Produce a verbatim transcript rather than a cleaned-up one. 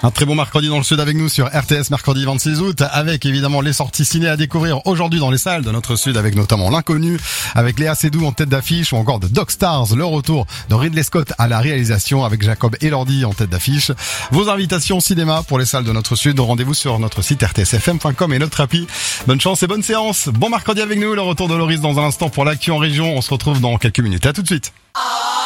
Un très bon mercredi dans le sud avec nous sur R T S, mercredi vingt-six août, avec évidemment les sorties ciné à découvrir aujourd'hui dans les salles de notre sud, avec notamment L'Inconnu, avec Léa Seydoux en tête d'affiche, ou encore de Dog Stars, le retour de Ridley Scott à la réalisation avec Jacob Elordi en tête d'affiche. Vos invitations cinéma pour les salles de notre sud, rendez-vous sur notre site r t s f m point com et notre appli. Bonne chance et bonne séance. Bon mercredi avec nous, le retour de Loris dans un instant pour l'actu en région. On se retrouve dans quelques minutes. À tout de suite.